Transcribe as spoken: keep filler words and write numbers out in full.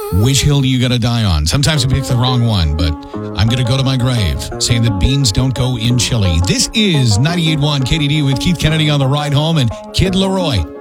Which hill do you got to die on? Sometimes I pick the wrong one, but I'm going to go to my grave saying that beans don't go in chili. This is ninety-eight point one K D D with Keith Kennedy on the ride home and Kid Leroy.